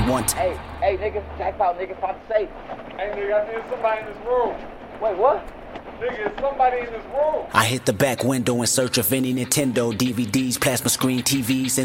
one time. Hey, nigga, jackpot, nigga, found the safe. Hey, nigga, I think there's somebody in this room. Wait, what? Nigga, there's somebody in this room. I hit the back window in search of any Nintendo DVDs, plasma screen TVs, and